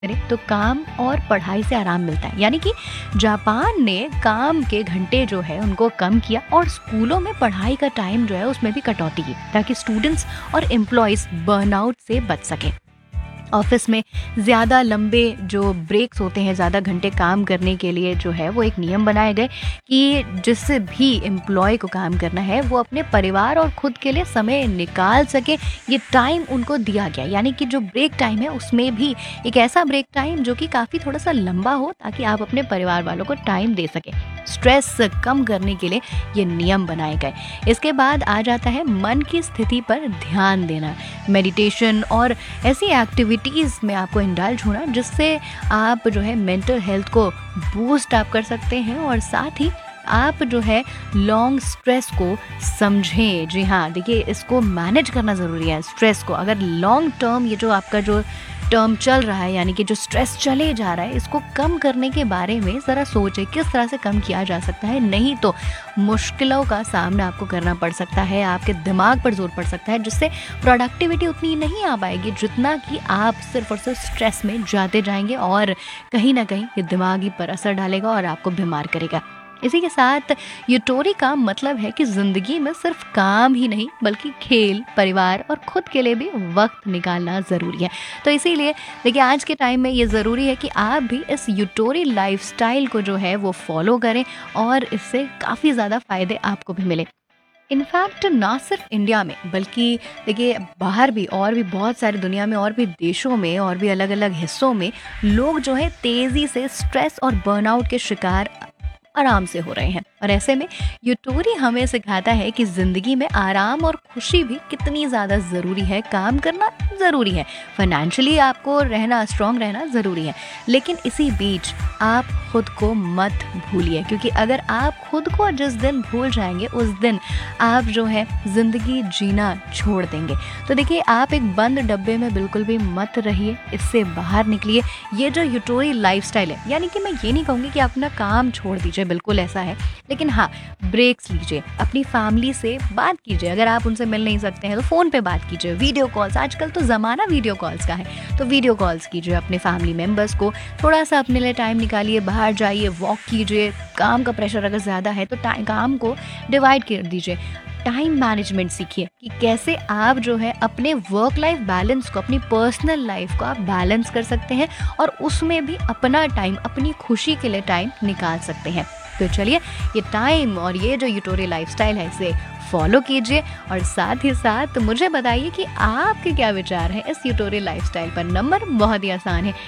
करें तो काम और पढ़ाई से आराम मिलता है। यानी कि जापान ने काम के घंटे जो है उनको कम किया और स्कूलों में पढ़ाई का टाइम जो है उसमें भी कटौती की, ताकि स्टूडेंट्स और एम्प्लॉयज बर्नआउट से बच सकें। ऑफिस में ज़्यादा लंबे जो ब्रेक्स होते हैं, ज़्यादा घंटे काम करने के लिए जो है वो एक नियम बनाए गए कि जिससे भी एम्प्लॉय को काम करना है वो अपने परिवार और खुद के लिए समय निकाल सके। ये टाइम उनको दिया गया, यानी कि जो ब्रेक टाइम है उसमें भी एक ऐसा ब्रेक टाइम जो कि काफ़ी थोड़ा सा लंबा हो, ताकि आप अपने परिवार वालों को टाइम दे सकें। स्ट्रेस कम करने के लिए ये नियम बनाए गए। इसके बाद आ जाता है मन की स्थिति पर ध्यान देना, मेडिटेशन और ऐसी एक्टिविटीज़ में आपको इंडल्ज होना जिससे आप जो है मेंटल हेल्थ को बूस्ट आप कर सकते हैं और साथ ही आप जो है लॉन्ग स्ट्रेस को समझें। जी हाँ, देखिए इसको मैनेज करना ज़रूरी है स्ट्रेस को। अगर लॉन्ग टर्म ये जो आपका जो टर्म चल रहा है, यानी कि जो स्ट्रेस चले जा रहा है, इसको कम करने के बारे में ज़रा सोचें किस तरह से कम किया जा सकता है। नहीं तो मुश्किलों का सामना आपको करना पड़ सकता है, आपके दिमाग पर जोर पड़ सकता है, जिससे प्रोडक्टिविटी उतनी नहीं आ पाएगी जितना कि आप सिर्फ और सिर्फ स्ट्रेस में जाते जाएंगे और कहीं ना कहीं ये दिमागी पर असर डालेगा और आपको बीमार करेगा। इसी के साथ यूटोरी का मतलब है कि ज़िंदगी में सिर्फ काम ही नहीं बल्कि खेल, परिवार और खुद के लिए भी वक्त निकालना ज़रूरी है। तो इसीलिए देखिए आज के टाइम में ये ज़रूरी है कि आप भी इस यूटोरी लाइफस्टाइल को जो है वो फॉलो करें और इससे काफ़ी ज़्यादा फ़ायदे आपको भी मिले। इनफैक्ट ना सिर्फ इंडिया में बल्कि देखिए बाहर भी और भी बहुत सारी दुनिया में और भी देशों में और भी अलग अलग हिस्सों में लोग जो है तेज़ी से स्ट्रेस और बर्नआउट के शिकार आराम से हो रहे हैं। और ऐसे में यूटोरी हमें सिखाता है कि ज़िंदगी में आराम और खुशी भी कितनी ज़्यादा ज़रूरी है। काम करना ज़रूरी है, फाइनेंशियली आपको रहना, स्ट्रांग रहना ज़रूरी है, लेकिन इसी बीच आप खुद को मत भूलिए, क्योंकि अगर आप खुद को जिस दिन भूल जाएंगे उस दिन आप जो है ज़िंदगी जीना छोड़ देंगे। तो देखिए आप एक बंद डब्बे में बिल्कुल भी मत रहिए, इससे बाहर निकलिए। ये जो यूटोरी लाइफस्टाइल है, यानी कि मैं ये नहीं कहूँगी कि अपना काम छोड़ दीजिए, बिल्कुल ऐसा है, लेकिन हाँ ब्रेक्स लीजिए, अपनी फैमिली से बात कीजिए। अगर आप उनसे मिल नहीं सकते हैं तो फ़ोन पे बात कीजिए, वीडियो कॉल्स, आजकल तो ज़माना वीडियो कॉल्स का है, तो वीडियो कॉल्स कीजिए अपने फैमिली मेम्बर्स को। थोड़ा सा अपने लिए टाइम निकालिए, बाहर जाइए, वॉक कीजिए। काम का प्रेशर अगर ज़्यादा है तो काम को डिवाइड कर दीजिए। टाइम मैनेजमेंट सीखिए कि कैसे आप जो है अपने वर्क लाइफ बैलेंस को, अपनी पर्सनल लाइफ को आप बैलेंस कर सकते हैं और उसमें भी अपना टाइम, अपनी खुशी के लिए टाइम निकाल सकते हैं। तो चलिए ये टाइम और ये जो यूटोरी लाइफस्टाइल है इसे फॉलो कीजिए और साथ ही साथ मुझे बताइए कि आपके क्या विचार हैं इस यूटोरी लाइफस्टाइल पर। नंबर बहुत ही आसान है,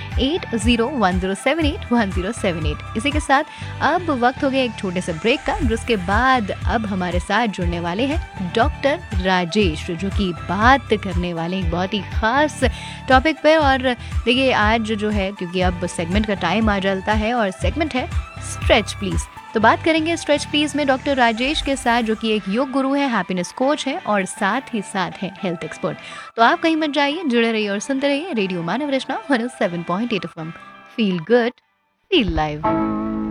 8010781078। इसी के साथ अब वक्त हो गया एक छोटे से ब्रेक का, जिसके बाद अब हमारे साथ जुड़ने वाले हैं डॉक्टर राजेश, जो कि बात करने वाले एक बहुत ही खास टॉपिक पे। और देखिए आज जो है, क्योंकि अब सेगमेंट का टाइम आ जाता है और सेगमेंट है स्ट्रेच प्लीज, तो बात करेंगे स्ट्रेच प्लीज में डॉक्टर राजेश के साथ, जो कि एक योग गुरु है, हैप्पीनेस कोच है और साथ ही साथ है हेल्थ एक्सपर्ट। तो आप कहीं मत जाइए, जुड़े रहिए और सुनते रहिए रेडियो मानव रचना 107.8 FM। Feel good, feel live.